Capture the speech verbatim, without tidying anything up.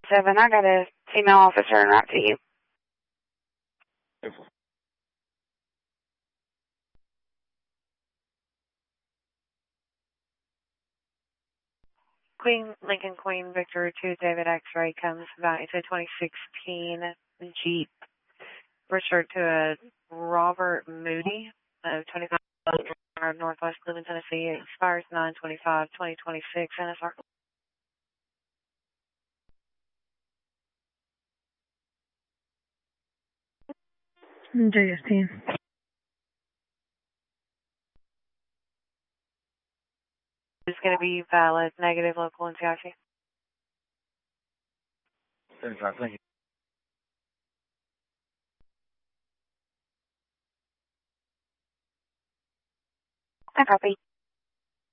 seven, I got a female officer en route to you. Queen, Lincoln Queen, Victor two, David X-ray comes about, it's a twenty sixteen Jeep. Registered to a Robert Moody of twenty-five Northwest Cleveland, Tennessee. It expires nine twenty-five twenty twenty-six. And it's our J S T. It's going to be valid, negative, local, and T I C. seventy-five, thank you. I copy.